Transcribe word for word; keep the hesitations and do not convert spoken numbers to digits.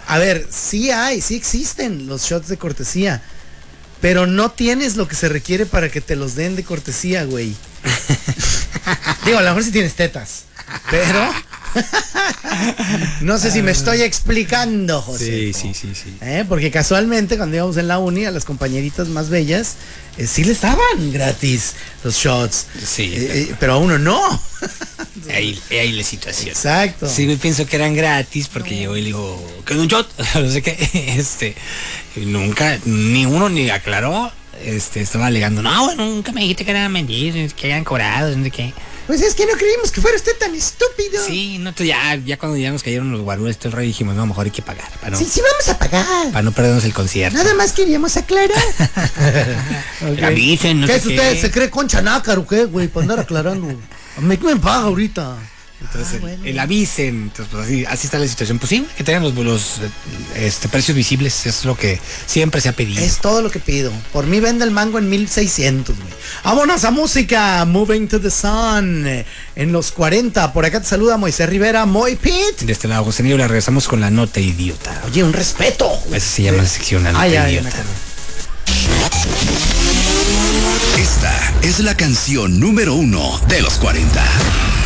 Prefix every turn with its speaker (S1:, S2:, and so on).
S1: A ver, sí hay, sí existen los shots de cortesía, pero no tienes lo que se requiere para que te los den de cortesía, güey. Digo, a lo mejor sí tienes tetas, pero no sé si me estoy explicando, José.
S2: Sí, sí, sí, sí.
S1: ¿Eh? Porque casualmente cuando íbamos en la uni a las compañeritas más bellas, eh, sí les daban gratis los shots.
S2: Sí.
S1: Eh, eh, pero a uno no.
S2: Ahí, ahí la situación.
S1: Exacto.
S2: Sí, yo pienso que eran gratis porque llegó y le digo, ¿qué es un shot? No sé qué. Este, y nunca, ni uno ni aclaró. Este, estaba alegando, no, bueno, nunca me dijiste que eran mentir, que eran cobrados, no sé qué.
S1: Pues es que no creímos que fuera usted tan estúpido.
S2: Sí, no, tú ya, ya cuando ya nos cayeron los guarules, todo el rollo, dijimos, no, mejor hay que pagar. Para no,
S1: Sí, sí vamos a pagar.
S2: para no perdernos el concierto.
S1: Nada más queríamos aclarar.
S2: Okay. Avisen, no
S1: ¿Qué
S2: sé
S1: es
S2: qué.
S1: usted? ¿Se cree concha nácar o qué, güey? Para andar aclarando. ¿Me, me paga ahorita?
S2: Entonces,
S1: Ah,
S2: el,
S1: bueno.
S2: el avisen, entonces pues así, así está la situación. Pues sí, que tengan los, los este, precios visibles, eso es lo que siempre se ha pedido.
S1: Es todo lo que pido. Por mí vende el mango en mil seiscientos, güey. Vámonos a música. Moving to the Sun. En los cuarenta. Por acá te saluda Moisés Rivera, Moy Pit.
S2: De este lado, José Niebla, regresamos con la nota idiota.
S1: Oye, un respeto.
S2: Esa se llama la sección, la nota
S1: Ay, ay,
S2: idiota.
S1: me acuerdo.
S3: Esta es la canción número uno de los cuarenta.